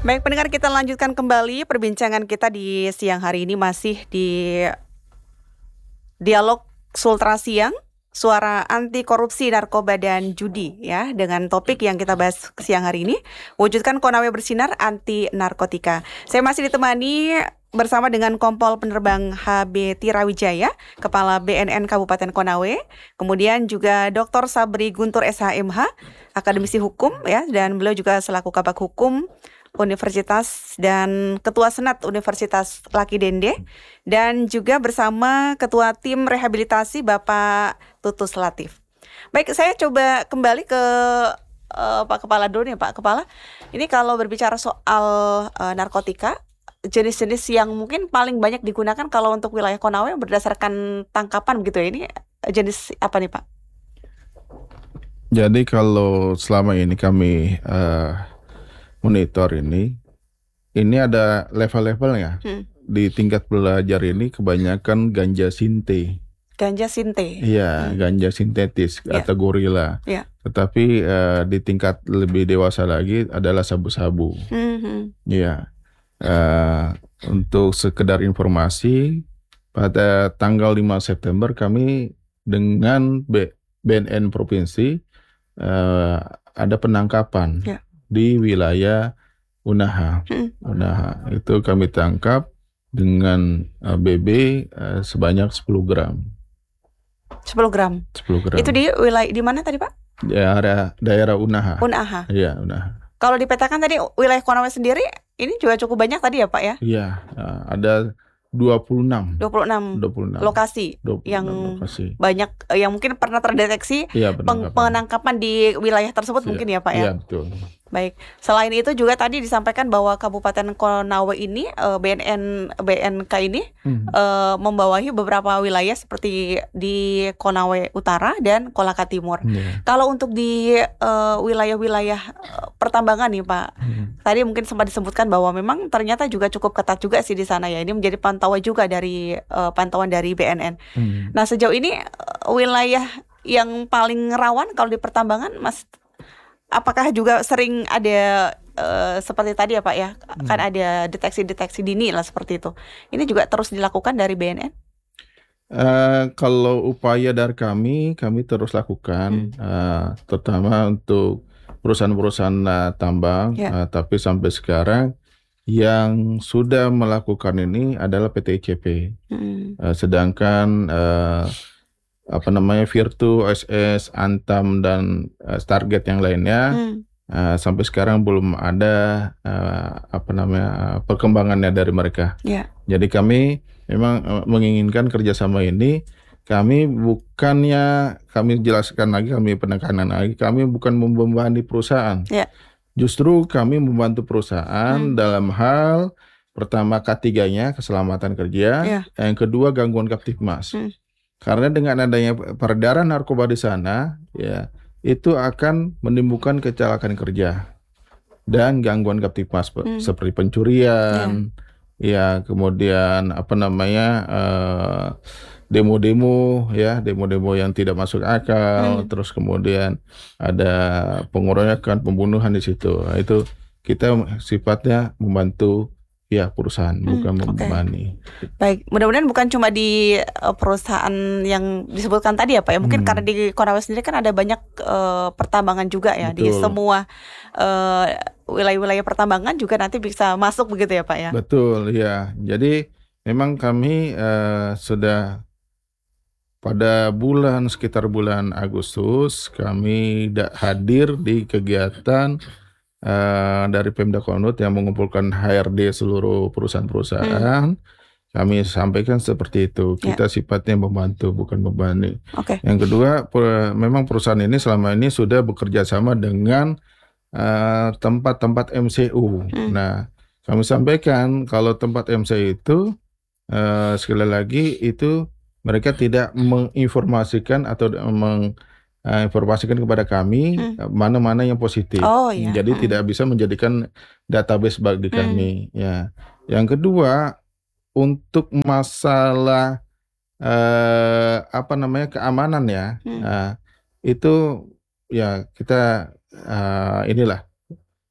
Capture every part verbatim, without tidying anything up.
Baik pendengar, kita lanjutkan kembali perbincangan kita di siang hari ini masih di Dialog Sultra Siang, Suara Anti Korupsi Narkoba dan Judi ya, dengan topik yang kita bahas siang hari ini, wujudkan Konawe bersinar anti narkotika. Saya masih ditemani bersama dengan Kompol Penerbang H B Tirawijaya, Kepala B N N Kabupaten Konawe, kemudian juga Doktor Sabri Guntur S H M H, akademisi hukum ya, dan beliau juga selaku Kabak Hukum Universitas dan Ketua Senat Universitas Laki Dende, dan juga bersama Ketua Tim Rehabilitasi Bapak Tutus Latif. Baik, saya coba kembali ke uh, Pak Kepala dulu nih Pak Kepala. Ini kalau berbicara soal uh, narkotika, jenis-jenis yang mungkin paling banyak digunakan kalau untuk wilayah Konawe berdasarkan tangkapan gitu ya, ini jenis apa nih Pak? Jadi kalau selama ini kami uh, monitor ini, ini ada level-levelnya. Hmm. Di tingkat belajar ini kebanyakan ganja sinte. Ganja sinte. Iya, hmm. ganja sintetis yeah. atau gorila. Yeah. Tetapi uh, di tingkat lebih dewasa lagi adalah sabu-sabu. Hmm. Iya. Uh, untuk sekedar informasi, pada tanggal lima September kami dengan B- BNN Provinsi uh, ada penangkapan. Yeah. Di wilayah Unaha. Hmm. Unaha itu kami tangkap dengan uh, B B uh, sebanyak sepuluh gram. sepuluh gram. sepuluh gram. Itu di wilayah di mana tadi, Pak? Daerah daerah Unaha. Unaha. Iya, Unaha. Kalau dipetakan tadi wilayah Konawe sendiri ini juga cukup banyak tadi ya, Pak ya? Iya, uh, ada dua puluh enam dua puluh enam lokasi dua puluh enam yang lokasi. Banyak yang mungkin pernah terdeteksi ya, penangkapan. penangkapan di wilayah tersebut ya, mungkin ya Pak ya. Iya, betul. Baik. Selain itu juga tadi disampaikan bahwa Kabupaten Konawe ini B N N B N K ini hmm. uh, membawahi beberapa wilayah seperti di Konawe Utara dan Kolaka Timur. Yeah. Kalau untuk di uh, wilayah-wilayah uh, pertambangan nih Pak, hmm. tadi mungkin sempat disebutkan bahwa memang ternyata juga cukup ketat juga sih di sana ya. Ini menjadi pantauan juga dari uh, pantauan dari B N N. Hmm. Nah sejauh ini uh, wilayah yang paling rawan kalau di pertambangan, Mas, apakah juga sering ada uh, seperti tadi ya Pak ya, hmm. kan ada deteksi-deteksi dini lah seperti itu. Ini juga terus dilakukan dari B N N? Uh, kalau upaya dari kami, kami terus lakukan, hmm. uh, terutama untuk perusahaan-perusahaan uh, tambang, yeah. uh, tapi sampai sekarang yang sudah melakukan ini adalah P T I C P. Hmm. Uh, sedangkan uh, apa namanya Virtu, O S S, Antam dan uh, Stargate yang lainnya hmm. uh, sampai sekarang belum ada uh, apa namanya uh, perkembangannya dari mereka. Yeah. Jadi kami memang uh, menginginkan kerjasama ini. Kami bukannya kami jelaskan lagi, kami penekanan lagi, kami bukan membebani perusahaan. Yeah. Justru kami membantu perusahaan hmm. dalam hal pertama K tiga-nya keselamatan kerja, yeah. yang kedua gangguan Kamtibmas. Hmm. Karena dengan adanya peredaran narkoba di sana, ya itu akan menimbulkan kecelakaan kerja dan gangguan Kamtibmas hmm. seperti pencurian, yeah. ya kemudian apa namanya uh, demo-demo, ya demo-demo yang tidak masuk akal, hmm. terus kemudian ada pengeroyokan, pembunuhan di situ. Nah, itu kita sifatnya membantu ya perusahaan, hmm, bukan membebani. Okay. Baik, mudah-mudahan bukan cuma di uh, perusahaan yang disebutkan tadi ya Pak ya. Mungkin hmm. karena di Konawe sendiri kan ada banyak uh, pertambangan juga ya. Betul. Di semua uh, wilayah-wilayah pertambangan juga nanti bisa masuk begitu ya Pak ya. Betul ya. Jadi memang kami uh, sudah pada bulan sekitar bulan Agustus kami hadir di kegiatan Uh, dari Pemda Konut yang mengumpulkan H R D seluruh perusahaan-perusahaan. Hmm. Kami sampaikan seperti itu. Kita yeah. sifatnya membantu, bukan membebani. Okay. Yang kedua, per, memang perusahaan ini selama ini sudah bekerja sama dengan uh, tempat-tempat M C U. Hmm. Nah, kami sampaikan kalau tempat M C U itu uh, sekali lagi itu mereka tidak menginformasikan atau meng Uh, informasikan kepada kami hmm. mana-mana yang positif. Oh, iya. Jadi hmm. tidak bisa menjadikan database bagi hmm. kami. Ya. Yang kedua, untuk masalah uh, apa namanya keamanan ya, hmm. uh, itu ya kita uh, inilah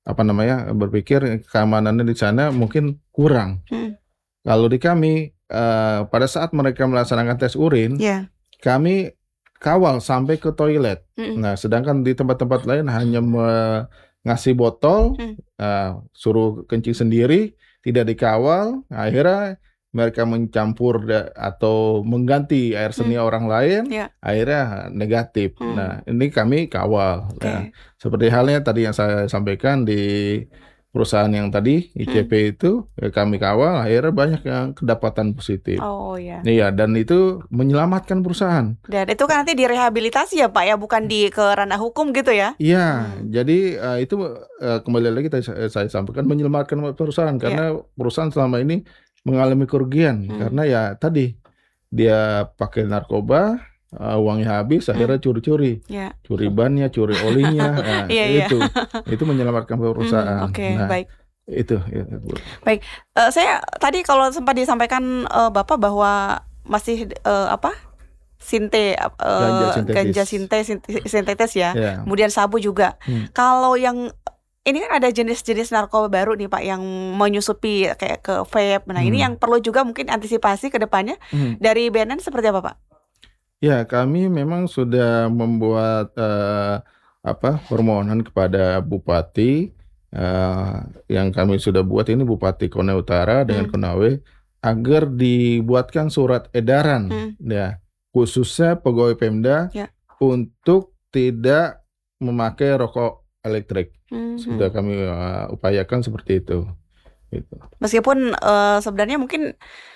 apa namanya berpikir keamanannya di sana mungkin kurang. Hmm. Kalau di kami uh, pada saat mereka melaksanakan tes urin, Yeah. kami kawal sampai ke toilet. Mm-mm. Nah, sedangkan di tempat-tempat lain hanya me- ngasih botol, Hmm. uh, suruh kencing sendiri, tidak dikawal. Akhirnya mereka mencampur da- atau mengganti air seni Hmm. orang lain, Yeah. akhirnya negatif. Hmm. Nah, ini kami kawal. Oke. Nah, seperti halnya tadi yang saya sampaikan di perusahaan yang tadi I C P itu, ya kami kawal, akhirnya banyak yang kedapatan positif. Oh ya. Iya, dan itu menyelamatkan perusahaan. Dan itu kan nanti direhabilitasi ya Pak ya, bukan di ke ranah hukum gitu ya? Iya, Hmm. jadi uh, itu uh, kembali lagi tadi saya, saya sampaikan menyelamatkan perusahaan karena perusahaan selama ini mengalami kerugian Hmm. karena ya tadi dia pakai narkoba, uh, uangnya habis, akhirnya curi-curi, Ya. curi bannya, curi olinya, nah, Iya, iya. itu itu menyelamatkan perusahaan. Hmm, Oke, Nah, baik. itu, itu Bu. Eh, saya tadi kalau sempat disampaikan eh, Bapak bahwa masih eh, apa? Sinte eh, Ganja sintetis. ganja sinte- sinte- sintetis ya. Ya. Kemudian sabu juga. Hmm. Kalau yang ini kan ada jenis-jenis narkoba baru nih Pak yang menyusupi kayak ke vape. Nah, ini Hmm. yang perlu juga mungkin antisipasi ke depannya Hmm. dari B N N seperti apa Pak? Ya, kami memang sudah membuat eh, apa permohonan kepada Bupati eh, yang kami sudah buat ini Bupati Konawe Utara dengan Hmm. Konawe agar dibuatkan surat edaran Hmm. ya khususnya pegawai Pemda Ya. untuk tidak memakai rokok elektrik. Hmm. Sudah kami eh, upayakan seperti itu. Gitu. Meskipun eh, sebenarnya mungkin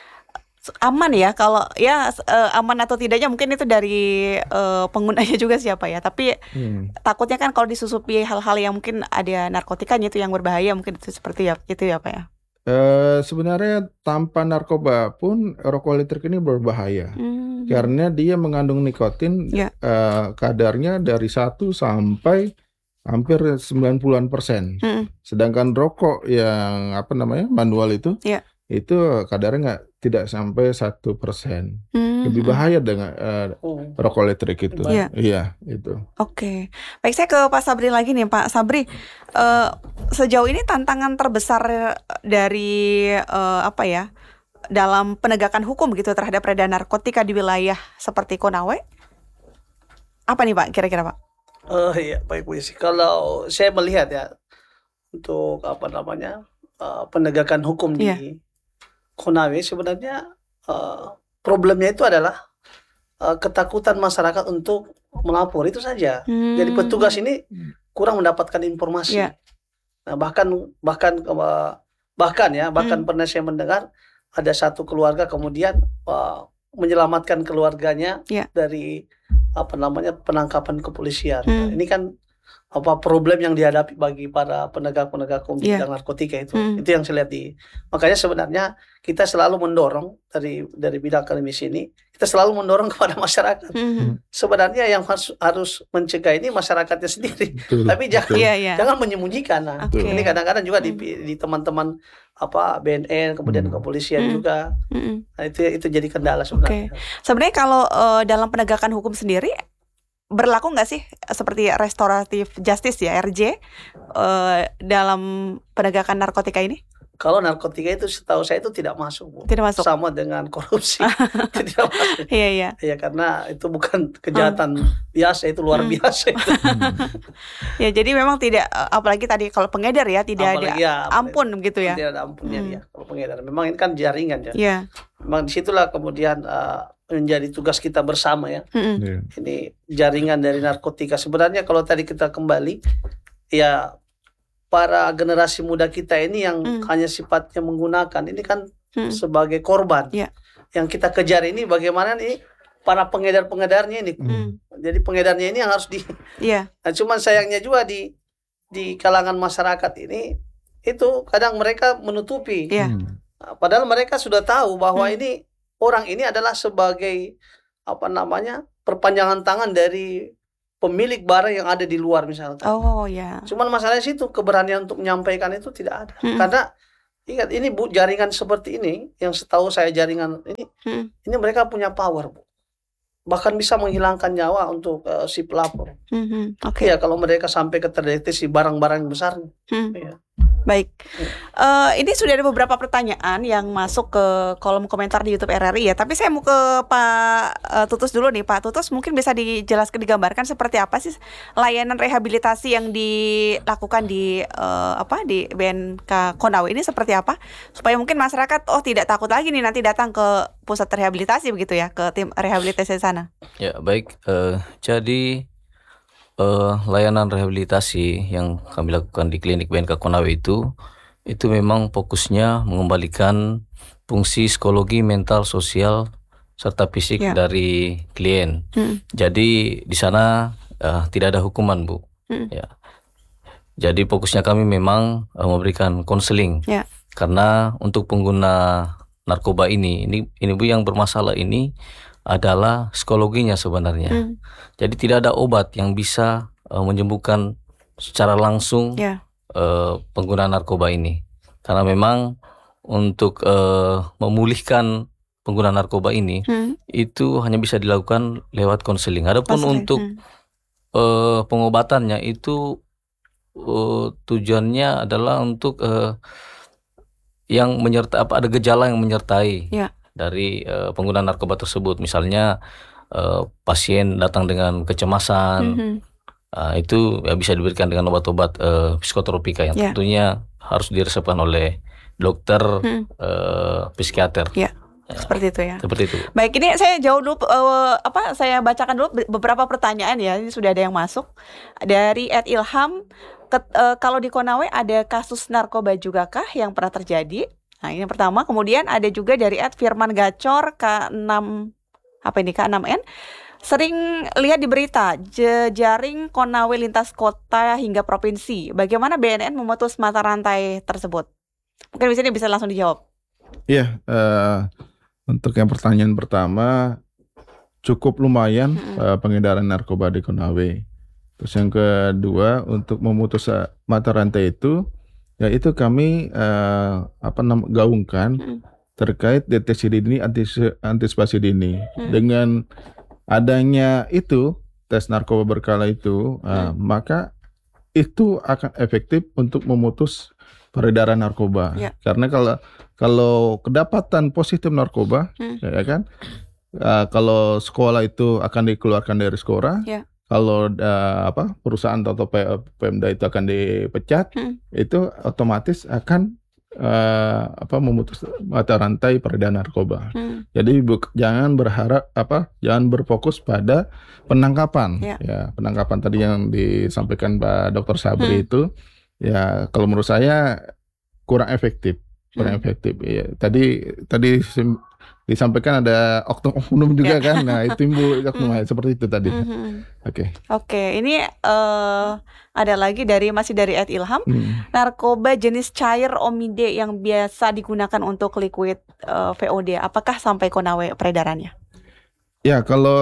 aman ya, kalau ya eh, aman atau tidaknya mungkin itu dari eh, penggunanya juga siapa ya. Tapi Hmm. takutnya kan kalau disusupi hal-hal yang mungkin ada narkotikanya itu yang berbahaya, mungkin itu seperti ya itu ya Pak ya. Eh, sebenarnya tanpa narkoba pun rokok elektrik ini berbahaya. Hmm. Karena dia mengandung nikotin Ya. eh, kadarnya dari satu sampai hampir sembilan puluhan persen. Hmm. Sedangkan rokok yang apa namanya manual itu Ya. itu kadarnya nggak tidak sampai satu persen. Hmm. Lebih bahaya dengan eh, Oh. rokok elektrik itu. Iya. Iya, itu. Oke, baik, saya ke Pak Sabri lagi nih Pak Sabri. eh, sejauh ini tantangan terbesar dari eh, apa ya dalam penegakan hukum gitu terhadap peredaran narkotika di wilayah seperti Konawe, apa nih Pak kira-kira Pak? Oh iya, baik Bu Isi. Kalau saya melihat ya untuk apa namanya eh, penegakan hukum Iya. di Konawe sebenarnya eh, problemnya itu adalah eh, ketakutan masyarakat untuk melapor itu saja. Hmm. Jadi petugas ini kurang mendapatkan informasi. Iya. Nah, bahkan bahkan eh, bahkan ya bahkan Hmm. pernah saya mendengar ada satu keluarga kemudian eh, menyelamatkan keluarganya Iya. dari apa namanya penangkapan kepolisian. Nah, Hmm. ini kan apa problem yang dihadapi bagi para penegak-penegak hukum di Iya. bidang narkotika itu. Hmm. Itu yang saya lihat di. Makanya sebenarnya kita selalu mendorong dari dari bidang akademis ini, kita selalu mendorong kepada masyarakat. Hmm. Sebenarnya yang harus harus mencegah ini masyarakatnya sendiri. Betul, Tapi jangan betul. Iya, iya. jangan menyembunyikan. Nah, Oke. ini kadang-kadang juga di Hmm. di teman-teman apa B N N kemudian Hmm. kepolisian Hmm. juga. Hmm. Nah, itu itu jadi kendala sebenarnya. Sebenarnya kalau eh, dalam penegakan hukum sendiri berlaku nggak sih seperti restoratif justice ya R J eh, dalam penegakan narkotika ini? Kalau narkotika itu setahu saya itu tidak masuk, Bu. Tidak masuk. Sama dengan korupsi. Itu tidak masuk. Iya, iya. Ya karena itu bukan kejahatan biasa, itu luar Hmm. biasa itu. Ya, jadi memang tidak eh, apalagi tadi kalau pengedar ya tidak Apalagi ada ya, ampun gitu ya. Tidak ada ampunnya Hmm. dia kalau pengedar. Memang ini kan jaringan ya. Iya. Memang disitulah kemudian eh, menjadi tugas kita bersama ya. Mm-mm. Iya. Ini jaringan dari narkotika. Sebenarnya kalau tadi kita kembali, ya para generasi muda kita ini yang Hmm. hanya sifatnya menggunakan, ini kan Hmm. sebagai korban. Iya. Yang kita kejar ini bagaimana nih para pengedar-pengedarnya ini. Hmm. Jadi pengedarnya ini yang harus di. Iya. Nah, cuman sayangnya juga di di kalangan masyarakat ini itu kadang mereka menutupi. Iya. Hmm. Nah, padahal mereka sudah tahu bahwa Hmm. ini orang ini adalah sebagai apa namanya perpanjangan tangan dari pemilik barang yang ada di luar misalkan. Oh ya. Cuman masalahnya situ keberanian untuk menyampaikan itu tidak ada. Hmm. Karena ingat ini Bu, jaringan seperti ini yang setahu saya jaringan ini Hmm. ini mereka punya power, Bu. bahkan bisa menghilangkan nyawa untuk uh, si pelapor. Mm-hmm. Oke. Iya, kalau mereka sampai keterdeteksi barang-barang yang besar. Hmm. Iya. Baik, uh, ini sudah ada beberapa pertanyaan yang masuk ke kolom komentar di YouTube R R I ya. Tapi saya mau ke Pak uh, Tutus dulu nih, Pak Tutus, mungkin bisa dijelaskan, digambarkan seperti apa sih layanan rehabilitasi yang dilakukan di uh, apa di B N K Konawe ini seperti apa, supaya mungkin masyarakat oh tidak takut lagi nih nanti datang ke pusat rehabilitasi begitu ya, ke tim rehabilitasi sana. Ya baik, uh, jadi Uh, layanan rehabilitasi yang kami lakukan di klinik B N K Konawe itu itu memang fokusnya mengembalikan fungsi psikologi, mental, sosial serta fisik Ya. dari klien. Hmm. Jadi di sana uh, tidak ada hukuman, Bu. Hmm. Ya. Jadi fokusnya kami memang uh, memberikan konseling. Ya. Karena untuk pengguna narkoba ini, ini ini Bu yang bermasalah ini adalah psikologinya sebenarnya. Hmm. Jadi tidak ada obat yang bisa uh, menyembuhkan secara langsung Ya. uh, pengguna narkoba ini. Karena memang untuk uh, memulihkan pengguna narkoba ini Hmm. itu hanya bisa dilakukan lewat konseling. Adapun Konseling. untuk Hmm. uh, pengobatannya itu uh, tujuannya adalah untuk uh, yang menyertai apa ada gejala yang menyertai. Ya. Dari uh, pengguna narkoba tersebut, misalnya uh, pasien datang dengan kecemasan, Mhm. uh, itu ya bisa diberikan dengan obat-obat uh, psikotropika yang Ya. tentunya harus diresepkan oleh dokter Hmm. uh, psikiater. Ya. Seperti itu ya. Seperti itu. Baik, ini saya jauh dulu uh, apa saya bacakan dulu be- beberapa pertanyaan ya. Ini sudah ada yang masuk dari Ed Ilham. Ket- uh, kalau di Konawe ada kasus narkoba juga kah yang pernah terjadi? Nah, ini yang pertama. Kemudian ada juga dari Ed Firman Gacor K enam apa ini K enam N. Sering lihat di berita jejaring Konawe lintas kota hingga provinsi. Bagaimana B N N memutus mata rantai tersebut? Mungkin di sini bisa langsung dijawab. Iya, eh, untuk yang pertanyaan pertama cukup lumayan Mm-mm. eh, pengedaran narkoba di Konawe. Terus yang kedua untuk memutus eh, mata rantai itu, yaitu kami eh, apa namanya gaungkan Mm. terkait deteksi dini, antis- antisipasi dini. Mm. Dengan adanya itu tes narkoba berkala itu, eh, Mm. maka itu akan efektif untuk memutus peredaran narkoba. Ya. Karena kalau kalau kedapatan positif narkoba, Mm. ya kan, eh, kalau sekolah itu akan dikeluarkan dari sekolah. Ya. Kalau eh, apa perusahaan atau P- Pemda itu akan dipecat, Mm. itu otomatis akan eh, apa memutus mata rantai peredaran narkoba. Mm. Jadi buk- jangan berharap apa, jangan berfokus pada penangkapan. Ya. Ya, penangkapan tadi yang disampaikan Pak Dokter Sabri Hmm. itu, ya kalau menurut saya kurang efektif, kurang Hmm. efektif. Ya, tadi tadi sim- disampaikan ada oknum-oknum juga kan, nah itu timbul oknum Hmm. seperti itu tadi. Mhm. Oke. Oke, ini eh ada lagi dari masih dari Ed Ilham. Hmm. Narkoba jenis cair omide yang biasa digunakan untuk liquid eh, V O D, apakah sampai Konawe peredarannya? Ya kalau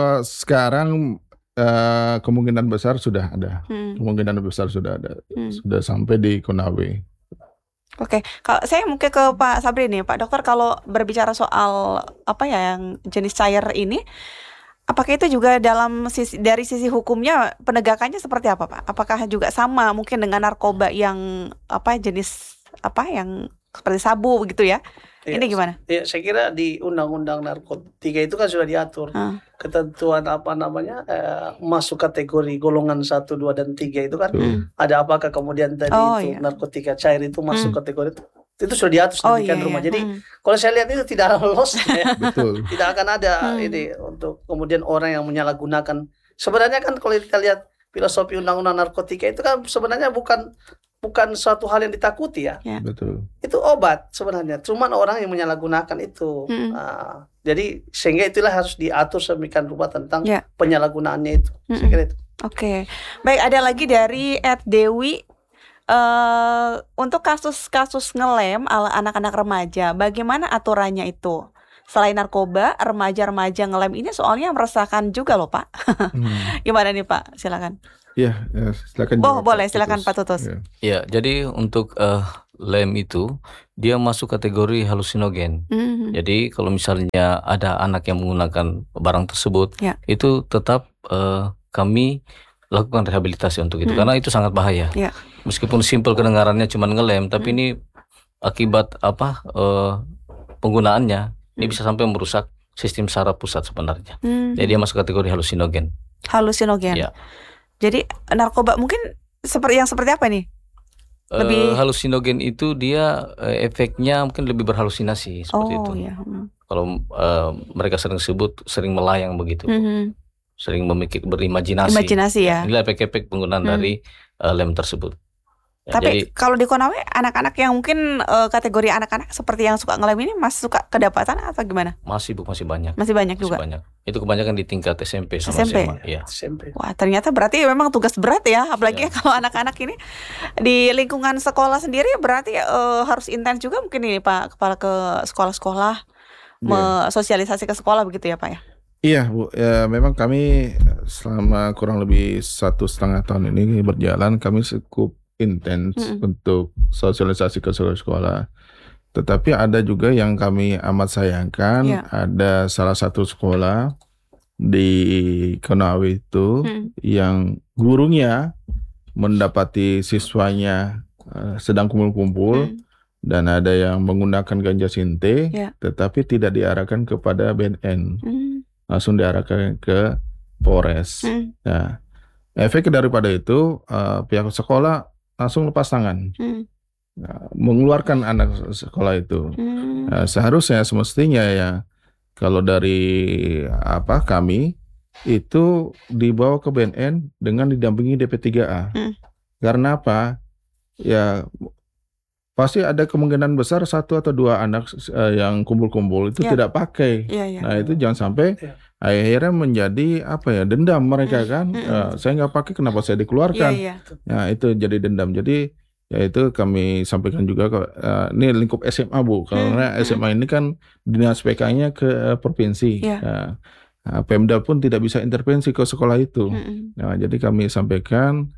sekarang eh, kemungkinan besar sudah ada, Hmm. kemungkinan besar sudah ada, Hmm. sudah sampai di Konawe. Oke, kalau saya mungkin ke Pak Sabri nih, Pak Dokter, kalau berbicara soal apa ya yang jenis cair ini, apakah itu juga dalam sisi dari sisi hukumnya penegakannya seperti apa, Pak? Apakah juga sama mungkin dengan narkoba yang apa jenis apa yang seperti sabu begitu ya? Iya, Ini gimana? Ya, saya kira di Undang-Undang Narkotika itu kan sudah diatur Ah. ketentuan apa namanya eh, masuk kategori golongan satu, dua, dan tiga itu kan Tuh. Hmm. ada apakah kemudian tadi Oh, itu iya. narkotika cair itu masuk Hmm. kategori itu, itu sudah diatur Oh sedemikian iya, rumah. iya. Jadi Hmm. kalau saya lihat itu tidak lolos ya. Betul. Tidak akan ada Hmm. ini untuk kemudian orang yang menyalahgunakan. Sebenarnya kan kalau kita lihat filosofi undang-undang narkotika itu kan sebenarnya bukan bukan suatu hal yang ditakuti ya. Ya. Betul. Itu obat sebenarnya. Cuman orang yang menyalahgunakan itu. Hmm. Nah, jadi sehingga itulah harus diatur sedemikian rupa tentang Ya. penyalahgunaannya itu. Saya Hmm. kira itu. Oke, baik, ada lagi dari Ed Dewi. eh untuk kasus-kasus ngelem ala anak-anak remaja, bagaimana aturannya itu? Selain narkoba, remaja-remaja ngelem ini soalnya meresahkan juga loh, Pak. Hmm. Gimana nih, Pak? Silakan. Ya, ya, silakan. Oh, jawab, boleh, Pak silakan Tutus. Pak Tutus. Ya. Ya, jadi untuk uh, lem itu dia masuk kategori halusinogen. Mhm. Jadi kalau misalnya ada anak yang menggunakan barang tersebut, Ya. itu tetap eh, kami lakukan rehabilitasi untuk itu Mm. karena itu sangat bahaya. Ya. Meskipun simpel kedengarannya cuma ngelem, tapi Mm. ini akibat apa eh, penggunaannya ini Mm. bisa sampai merusak sistem saraf pusat sebenarnya. Mhm. Jadi dia masuk kategori halusinogen. Halusinogen. Ya. Jadi narkoba mungkin seperti yang seperti apa nih? Lebih- Eh, halusinogen itu dia eh, efeknya mungkin lebih berhalusinasi seperti Oh itu. ya. Hmm. Kalau eh, mereka sering sebut sering melayang begitu, Mhm. sering memikir berimajinasi. Imajinasi ya. Inilah efek-efek penggunaan Hmm. dari eh, lem tersebut. Ya, Tapi jadi kalau di Konawe anak-anak yang mungkin eh, kategori anak-anak seperti yang suka ngelem ini masih suka kedapatan atau gimana? masih bu masih banyak, Masih banyak masih juga. banyak. Itu kebanyakan di tingkat S M P sama S M P? S M A. Iya. S M P. Wah, ternyata berarti memang tugas berat ya, apalagi Ya. kalau anak-anak ini di lingkungan sekolah sendiri berarti eh, harus intens juga mungkin ini Pak kepala ke sekolah-sekolah Iya. sosialisasi ke sekolah begitu ya Pak ya. Iya, Bu. Ya, memang kami selama kurang lebih satu setengah tahun ini berjalan, kami cukup intens Mm-mm. untuk sosialisasi ke seluruh sekolah. Tetapi ada juga yang kami amat sayangkan, Iya. ada salah satu sekolah di Konawe itu Mm. yang gurunya mendapati siswanya eh, sedang kumpul-kumpul Mm. dan ada yang menggunakan ganja sinte, Iya. tetapi tidak diarahkan kepada B N N. Mm. Langsung diarahkan ke Polres. Mm. Nah, efek daripada itu eh, pihak sekolah langsung lepas tangan, Mm. nah, mengeluarkan anak sekolah itu. Mm. Nah, seharusnya semestinya ya kalau dari apa kami itu dibawa ke B N N dengan didampingi D P tiga A. Mm. Karena apa? Ya pasti ada kemungkinan besar satu atau dua anak eh, yang kumpul-kumpul itu Ya. tidak pakai. Iya iya. Nah itu jangan sampai Ya. akhirnya menjadi apa ya dendam mereka Mm, kan. mm, Eh, saya nggak pakai kenapa saya Iya dikeluarkan. iya. Nah itu jadi dendam. Jadi ya itu kami sampaikan juga ke eh, ini lingkup S M A Bu. Karena Hmm, S M A ini kan dinas P K-nya ke eh, provinsi. Iya. Nah, nah, Pemda pun tidak bisa intervensi ke sekolah itu. Mm-mm. Nah jadi kami sampaikan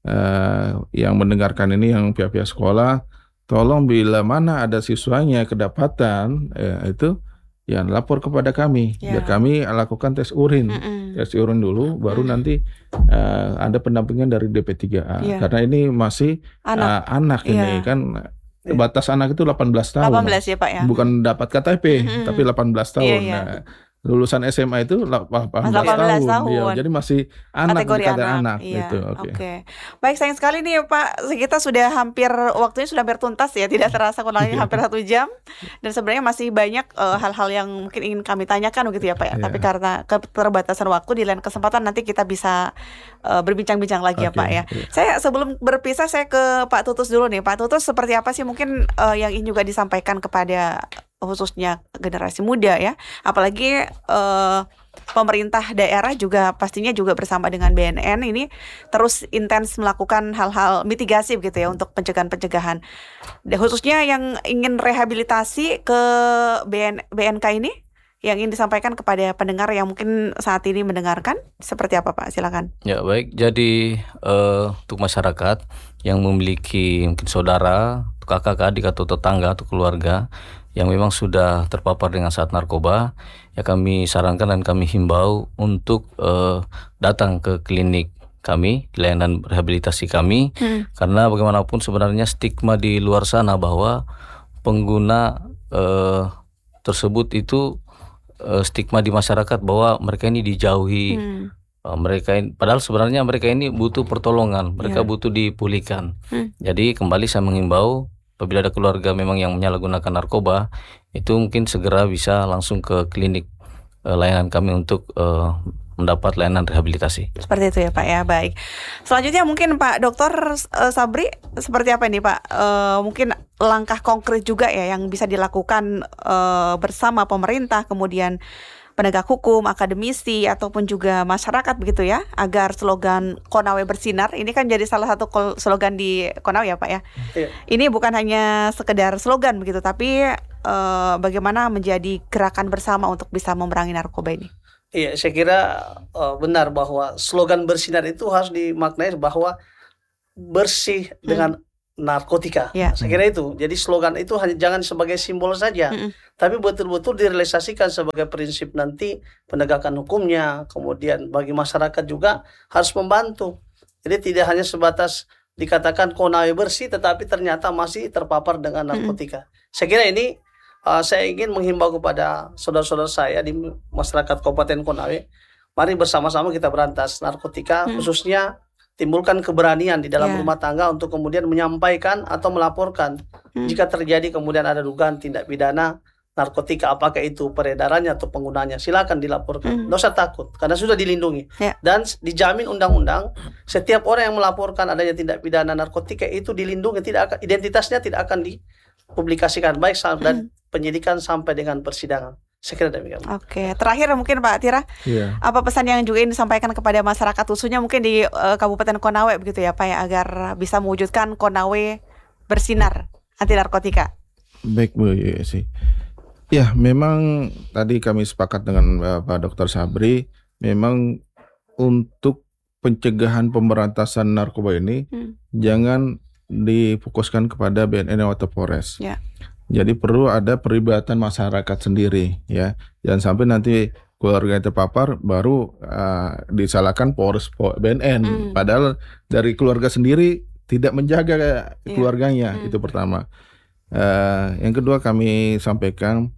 eh, yang mendengarkan ini yang pihak-pihak sekolah, tolong bila mana ada siswanya kedapatan eh, itu ya lapor kepada kami, Ya. biar kami lakukan tes urin, Mm-mm. tes urin dulu, baru Hmm. nanti eh, ada pendampingan dari D P tiga A, Ya. karena ini masih Anak eh, anak ini Iya. kan batas anak itu delapan belas tahun, delapan belas ya Pak ya. bukan dapat K T P, Mm-mm. tapi delapan belas tahun. Iya, iya. Nah, lulusan S M A itu delapan belas, delapan belas tahun, tahun. Iya, jadi masih anak Kategori dikatakan anak, anak, iya. itu. Oke. Oke. Baik, sayang sekali nih Pak, kita sudah hampir waktunya sudah hampir tuntas ya, tidak terasa kurang lebih Iya. hampir satu jam. Dan sebenarnya masih banyak eh, hal-hal yang mungkin ingin kami tanyakan begitu ya Pak ya. Iya. Tapi karena keterbatasan waktu, di lain kesempatan nanti kita bisa eh, berbincang-bincang lagi ya Oke, Pak ya. iya. Saya sebelum berpisah saya ke Pak Tutus dulu nih. Pak Tutus, seperti apa sih mungkin eh, yang ingin juga disampaikan kepada khususnya generasi muda ya, apalagi eh, pemerintah daerah juga pastinya juga bersama dengan B N N ini terus intens melakukan hal-hal mitigasi begitu ya untuk pencegahan-pencegahan. Dan khususnya yang ingin rehabilitasi ke B N, B N K ini, yang ingin disampaikan kepada pendengar yang mungkin saat ini mendengarkan seperti apa Pak? Silakan. Ya baik, jadi eh, untuk masyarakat yang memiliki mungkin saudara, kakak, adik atau tetangga atau keluarga yang memang sudah terpapar dengan zat narkoba, ya kami sarankan dan kami himbau untuk eh, datang ke klinik kami, layanan rehabilitasi kami, Hmm. karena bagaimanapun sebenarnya stigma di luar sana bahwa pengguna eh, tersebut itu eh, stigma di masyarakat bahwa mereka ini dijauhi. Hmm. Uh, mereka ini, padahal sebenarnya mereka ini butuh pertolongan, mereka Ya. butuh dipulihkan. Hmm. Jadi kembali saya mengimbau apabila ada keluarga memang yang menyalahgunakan narkoba, itu mungkin segera bisa langsung ke klinik uh, layanan kami untuk uh, mendapat layanan rehabilitasi. Seperti itu ya Pak ya, baik. Selanjutnya mungkin Pak Dokter eh, Sabri, seperti apa ini Pak? Eh, mungkin langkah konkret juga ya yang bisa dilakukan eh, bersama pemerintah, kemudian penegak hukum, akademisi, ataupun juga masyarakat begitu ya, agar slogan Konawe Bersinar, ini kan jadi salah satu kol- slogan di Konawe ya Pak ya. Iya. Ini bukan hanya sekedar slogan begitu, tapi eh, bagaimana menjadi gerakan bersama untuk bisa memerangi narkoba ini. Iya, saya kira uh, benar bahwa slogan bersinar itu harus dimaknai bahwa bersih dengan narkotika. Ya. Saya kira itu. Jadi slogan itu hanya jangan sebagai simbol saja, Mm-mm. tapi betul-betul direalisasikan sebagai prinsip nanti penegakan hukumnya. Kemudian bagi masyarakat juga harus membantu. Jadi tidak hanya sebatas dikatakan Konawe bersih, tetapi ternyata masih terpapar dengan narkotika. Mm-mm. Saya kira ini uh, saya ingin menghimbau kepada saudara-saudara saya di masyarakat Kabupaten Konawe, mari bersama-sama kita berantas narkotika, mm. khususnya timbulkan keberanian di dalam yeah. rumah tangga untuk kemudian menyampaikan atau melaporkan hmm. jika terjadi kemudian ada dugaan tindak pidana narkotika, apakah itu peredarannya atau penggunanya, silakan dilaporkan. Tidak hmm. usah takut karena sudah dilindungi yeah. dan dijamin undang-undang setiap orang yang melaporkan adanya tindak pidana narkotika itu dilindungi, tidak akan, identitasnya tidak akan dipublikasikan baik dari hmm. penyidikan sampai dengan persidangan. Saya kira demikian. Oke, terakhir mungkin Pak Tira, yeah. apa pesan yang juga ingin disampaikan kepada masyarakat khususnya mungkin di uh, Kabupaten Konawe begitu ya Pak ya, agar bisa mewujudkan Konawe bersinar anti narkotika. Baik Bu Yesi. Ya, memang tadi kami sepakat dengan uh, Pak Doktor Sabri, memang untuk pencegahan pemberantasan narkoba ini hmm. jangan difokuskan kepada B N N atau Polres. Ya. Jadi perlu ada perlibatan masyarakat sendiri ya. Jangan sampai nanti keluarga yang terpapar baru uh, disalahkan Polres B N N. Mm. Padahal dari keluarga sendiri tidak menjaga yeah. keluarganya. Mm. Itu pertama. Uh, yang kedua kami sampaikan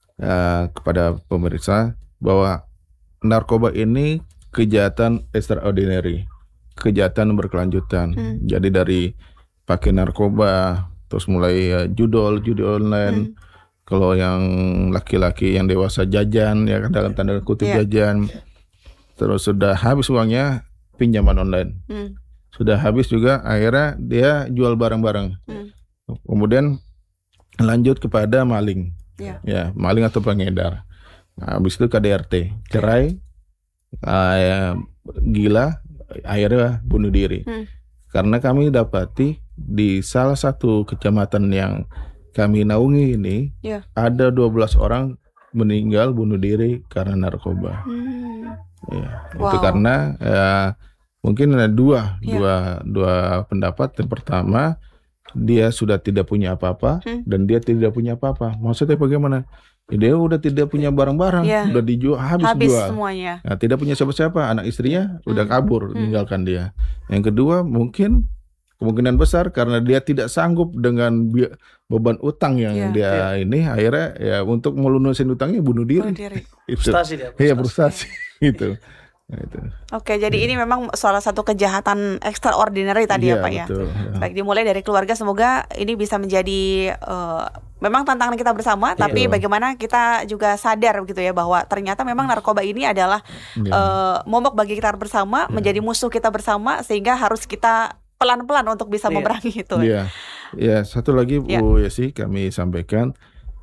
uh, kepada pemirsa bahwa narkoba ini kejahatan extraordinary, kejahatan berkelanjutan. Mm. Jadi dari pakai narkoba, terus mulai ya, judol, judi online. Hmm. Kalau yang laki-laki yang dewasa jajan, ya kan dalam tanda kutip yeah. jajan. Terus sudah habis uangnya pinjaman online. Hmm. Sudah habis juga akhirnya dia jual barang-barang. Hmm. Kemudian lanjut kepada maling. Yeah. Ya, maling atau pengedar. Nah, habis itu K D R T, cerai, yeah. uh, gila, akhirnya bunuh diri. Hmm. Karena kami dapati di salah satu kecamatan yang kami naungi ini yeah. ada dua belas orang meninggal bunuh diri karena narkoba. Hmm. Ya, wow. Itu karena ya, mungkin ada dua, yeah. dua, dua pendapat. Yang pertama, dia sudah tidak punya apa-apa hmm. dan dia tidak punya apa-apa. Maksudnya bagaimana? Dia udah tidak punya barang-barang, yeah. udah dijual, habis, habis jual. Semuanya. Nah, tidak punya siapa-siapa, anak istrinya hmm. udah kabur, hmm. meninggalkan dia. Yang kedua, mungkin kemungkinan besar karena dia tidak sanggup dengan bi- beban utang yang yeah. dia yeah. ini, akhirnya ya untuk melunasin utangnya bunuh diri. Bunuh diri. Frustasi dia. Iya, frustasi itu. Nah, itu. Oke, jadi yeah. ini memang salah satu kejahatan extraordinary tadi yeah, ya Pak betul, ya. ya. Baik, dimulai dari keluarga, semoga ini bisa menjadi uh, memang tantangan kita bersama, yeah. tapi bagaimana kita juga sadar gitu ya bahwa ternyata memang narkoba ini adalah yeah. uh, momok bagi kita bersama, yeah. menjadi musuh kita bersama, sehingga harus kita pelan-pelan untuk bisa yeah. memerangi itu. Iya, yeah. ya satu lagi Bu yeah. Yesi kami sampaikan,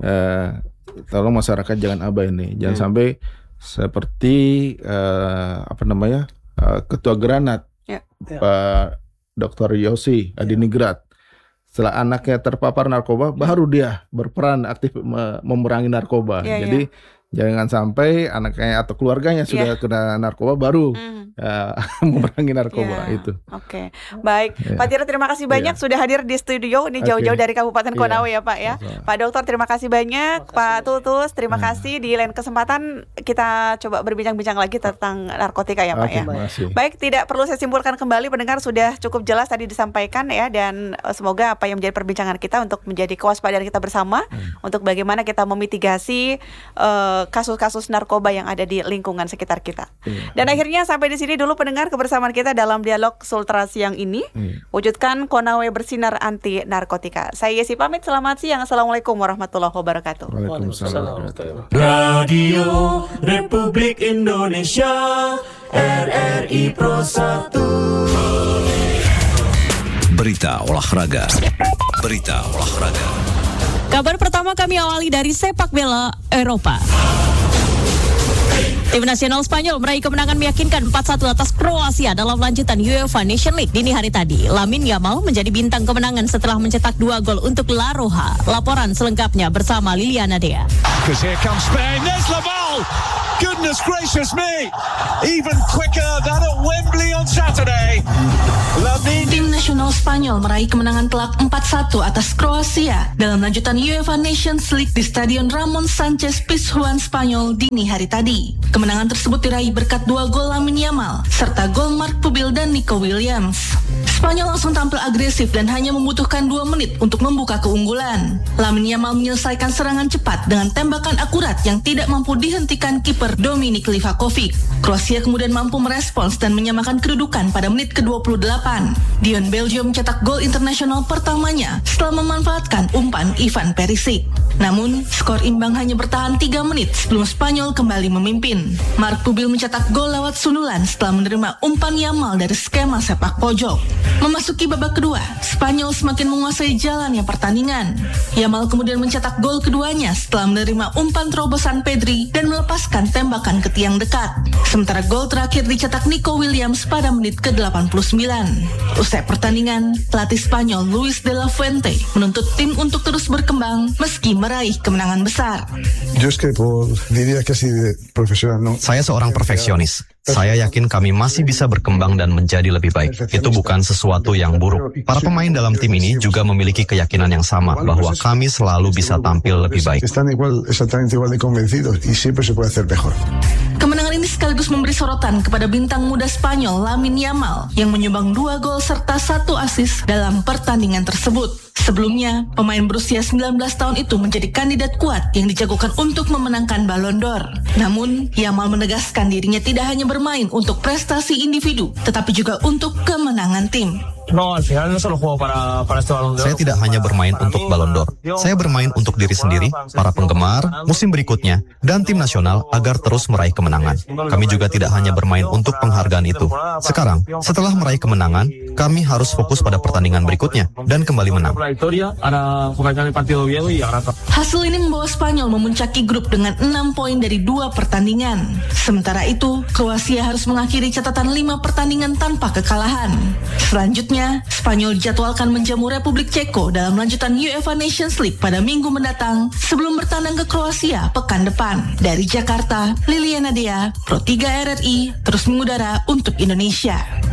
uh, tolong masyarakat jangan abai nih, jangan hmm. sampai seperti uh, apa namanya uh, Ketua Granat yeah. Pak Doktor Yosi Adiningrat. Setelah anaknya terpapar narkoba, hmm. baru dia berperan aktif me- memerangi narkoba. Yeah, Jadi yeah. jangan sampai anaknya atau keluarganya sudah yeah. kena narkoba baru mm. uh, memerangi narkoba yeah. itu. Oke, okay. Baik, yeah. Pak Tira terima kasih banyak yeah. sudah hadir di studio ini jauh-jauh okay. dari Kabupaten Konawe yeah. ya Pak ya. Okay. Pak Dokter terima kasih banyak, terima kasih Pak Tutus terima yeah. kasih. Di lain kesempatan kita coba berbincang-bincang lagi tentang narkotika ya Pak okay, ya. Baik, tidak perlu saya simpulkan kembali, pendengar sudah cukup jelas tadi disampaikan ya, dan uh, semoga apa yang menjadi perbincangan kita untuk menjadi kewaspadaan kita bersama hmm. untuk bagaimana kita memitigasi uh, kasus-kasus narkoba yang ada di lingkungan sekitar kita. Iya. Dan akhirnya sampai di sini dulu pendengar kebersamaan kita dalam dialog Sultra siang ini. Iya. Wujudkan Konawe bersinar anti narkotika. Saya Yesi pamit, selamat siang. Assalamualaikum warahmatullahi wabarakatuh. Waalaikumsalam. Radio Republik Indonesia R R I Pro satu. Berita olahraga. Berita olahraga. Kabar pertama kami awali dari sepak bola Eropa. Tim nasional Spanyol meraih kemenangan meyakinkan empat satu atas Kroasia dalam lanjutan UEFA Nation League dini hari tadi. Lamine Yamal menjadi bintang kemenangan setelah mencetak dua gol untuk La Roja. Laporan selengkapnya bersama Liliana Dea. Because here comes Spain, there's Laval, goal. Goodness gracious me. Even quicker than at Wembley on Saturday. Lamine. Tim nasional Spanyol meraih kemenangan telak empat satu atas Kroasia dalam lanjutan UEFA Nations League di Stadion Ramon Sanchez Pizjuan Spanyol dini hari tadi. Kemenangan tersebut diraih berkat dua gol Lamine Yamal serta gol Mark Pubil dan Nico Williams. Spanyol langsung tampil agresif dan hanya membutuhkan dua menit untuk membuka keunggulan. Lamine Yamal menyelesaikan serangan cepat dengan tembakan akurat yang tidak mampu dihentikan kiper Dominik Livakovic. Kroasia kemudian mampu merespons dan menyamakan kedudukan pada menit ke dua puluh delapan. Dion Beljo mencetak gol internasional pertamanya setelah memanfaatkan umpan Ivan Perisic. Namun, skor imbang hanya bertahan tiga menit sebelum Spanyol kembali memimpin. Mark Pubil mencetak gol lewat sundulan setelah menerima umpan Yamal dari skema sepak pojok. Memasuki babak kedua, Spanyol semakin menguasai jalannya pertandingan. Yamal kemudian mencetak gol keduanya setelah menerima umpan terobosan Pedri dan melepaskan tembakan ke tiang dekat. Sementara gol terakhir dicetak Nico Williams pada menit ke delapan puluh sembilan. Usai pertandingan, pelatih Spanyol Luis de la Fuente menuntut tim untuk terus berkembang meski meraih kemenangan besar. Saya seorang perfeksionis. Saya yakin kami masih bisa berkembang dan menjadi lebih baik. Itu bukan sesuatu yang buruk. Para pemain dalam tim ini juga memiliki keyakinan yang sama bahwa kami selalu bisa tampil lebih baik. Kemenangan ini sekaligus memberi sorotan kepada bintang muda Spanyol Lamine Yamal yang menyumbang dua gol serta satu assist dalam pertandingan tersebut. Sebelumnya, pemain berusia sembilan belas tahun itu menjadi kandidat kuat yang dijagokan untuk memenangkan Ballon d'Or. Namun, Yamal menegaskan dirinya tidak hanya bermain untuk prestasi individu, tetapi juga untuk kemenangan tim. Saya tidak hanya bermain untuk Ballon d'Or. Saya bermain untuk diri sendiri, para penggemar, musim berikutnya, dan tim nasional agar terus meraih kemenangan. Kami juga tidak hanya bermain untuk penghargaan itu. Sekarang, setelah meraih kemenangan, kami harus fokus pada pertandingan berikutnya dan kembali menang. Hasil ini membawa Spanyol memuncaki grup dengan enam poin dari dua pertandingan. Sementara itu, Kroasia harus mengakhiri catatan lima pertandingan tanpa kekalahan. Selanjutnya, Spanyol dijadwalkan menjamu Republik Ceko dalam lanjutan UEFA Nations League pada minggu mendatang sebelum bertandang ke Kroasia pekan depan. Dari Jakarta, Liliana Dea, Pro tiga R R I, terus mengudara untuk Indonesia.